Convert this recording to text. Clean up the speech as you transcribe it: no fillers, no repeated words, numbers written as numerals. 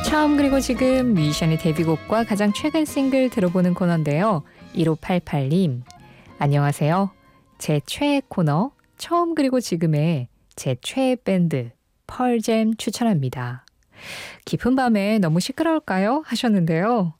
처음 그리고 지금 뮤지션의 데뷔곡과 가장 최근 싱글 들어보는 코너인데요. 1588님, 안녕하세요. 제 최애 코너 처음 그리고 지금의 제 최애 밴드 펄잼 추천합니다. 깊은 밤에 너무 시끄러울까요? 하셨는데요.